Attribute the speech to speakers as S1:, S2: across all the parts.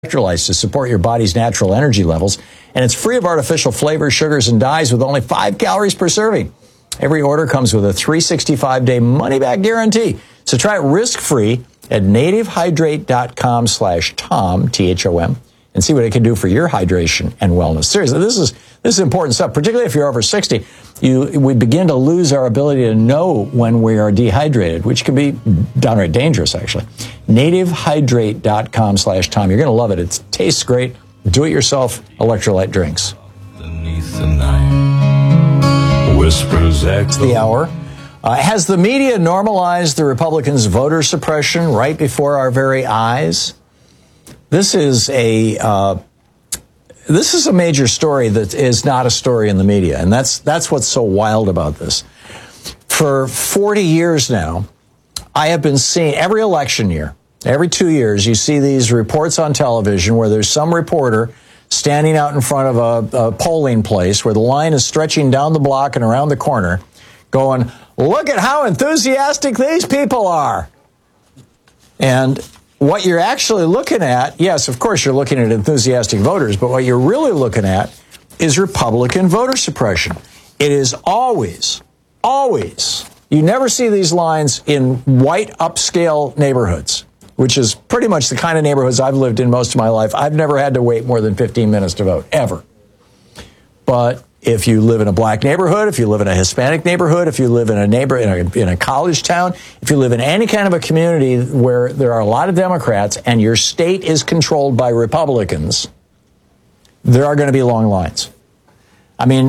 S1: Electrolytes to support your body's natural energy levels, and it's free of artificial flavors, sugars, and dyes with only 5 calories per serving. Every order comes with a 365-day money-back guarantee. So try it risk-free at nativehydrate.com/Tom, T-H-O-M, and see what it can do for your hydration and wellness. Seriously, this is important stuff, particularly if you're over 60. We begin to lose our ability to know when we are dehydrated, which can be downright dangerous, actually. nativehydrate.com/Tom. You're going to love it. It tastes great. Do-it-yourself electrolyte drinks.
S2: Beneath the night, whispers echo.
S1: It's the hour. Has the media normalized the Republicans' voter suppression right before our very eyes? This is a major story that is not a story in the media, and that's what's so wild about this. For 40 years now, I have been seeing every election year, every 2 years, you see these reports on television where there's some reporter standing out in front of a polling place where the line is stretching down the block and around the corner, going, "Look at how enthusiastic these people are." And what you're actually looking at, yes, of course you're looking at enthusiastic voters, but what you're really looking at is Republican voter suppression. It is always, you never see these lines in white upscale neighborhoods, which is pretty much the kind of neighborhoods I've lived in most of my life. I've never had to wait more than 15 minutes to vote, ever. But if you live in a black neighborhood, if you live in a Hispanic neighborhood, if you live in a college town, if you live in any kind of a community where there are a lot of Democrats and your state is controlled by Republicans, there are going to be long lines. I mean,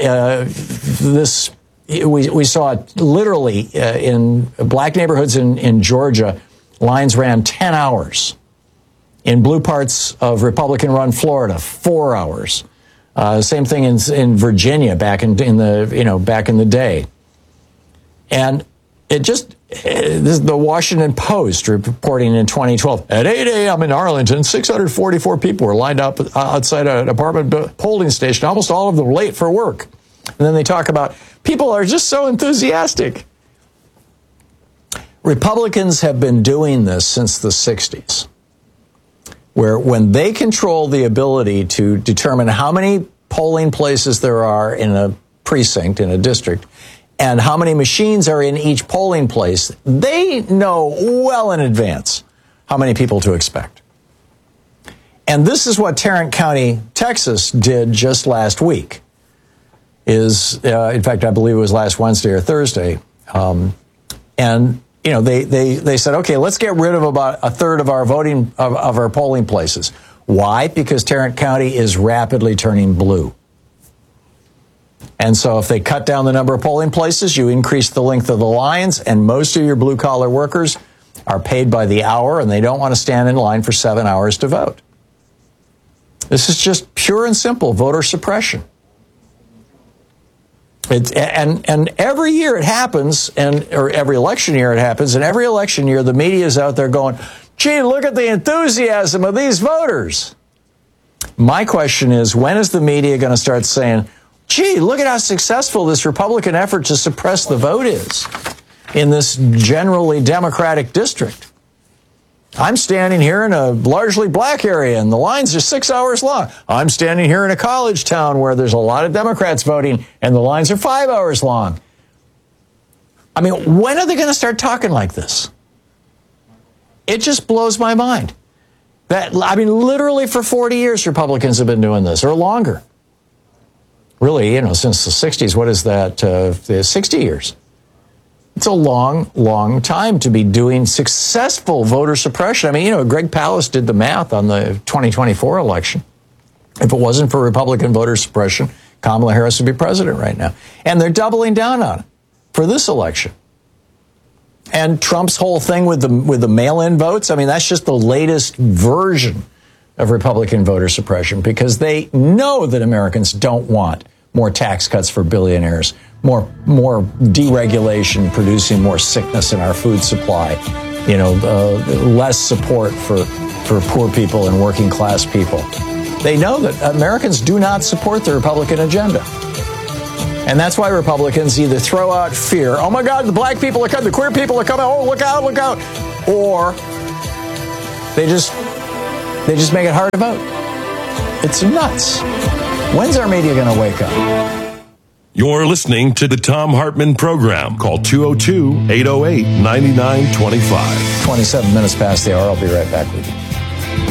S1: we saw it literally in black neighborhoods in Georgia. Lines ran 10 hours. In blue parts of Republican-run Florida, 4 hours. Same thing in Virginia back in the day. And this is the Washington Post reporting in 2012. At 8 a.m. in Arlington, 644 people were lined up outside an apartment polling station, almost all of them late for work. And then they talk about people are just so enthusiastic. Republicans have been doing this since the 60s. Where when they control the ability to determine how many polling places there are in a precinct, in a district, and how many machines are in each polling place, they know well in advance how many people to expect. And this is what Tarrant County, Texas did just last week. In fact, I believe it was last Wednesday or Thursday. They said, okay, let's get rid of about a third of our of our polling places. Why? Because Tarrant County is rapidly turning blue. And so if they cut down the number of polling places, you increase the length of the lines, and most of your blue-collar workers are paid by the hour, and they don't want to stand in line for 7 hours to vote. This is just pure and simple voter suppression. And every year it happens, or every election year it happens, and every election year the media is out there going, gee, look at the enthusiasm of these voters. My question is, when is the media going to start saying, gee, look at how successful this Republican effort to suppress the vote is in this generally Democratic district? I'm standing here in a largely black area, and the lines are 6 hours long. I'm standing here in a college town where there's a lot of Democrats voting, and the lines are 5 hours long. I mean, when are they going to start talking like this? It just blows my mind. Literally for 40 years, Republicans have been doing this, or longer. Really, since the 60s, what is that, 60 years? It's a long, long time to be doing successful voter suppression. I mean, Greg Palast did the math on the 2024 election. If it wasn't for Republican voter suppression, Kamala Harris would be president right now. And they're doubling down on it for this election. And Trump's whole thing with the mail-in votes, I mean, that's just the latest version of Republican voter suppression, because they know that Americans don't want more tax cuts for billionaires, more deregulation producing more sickness in our food supply, less support for poor people and working class people. They know that Americans do not support the Republican agenda. And that's why Republicans either throw out fear, oh my God, the black people are coming, the queer people are coming, oh, look out, or they just They just make it hard to vote. It's nuts. When's our media going to wake up?
S3: You're listening to the Thom Hartmann Program. Call 202-808-9925.
S1: 27 minutes past the hour. I'll be right back with you.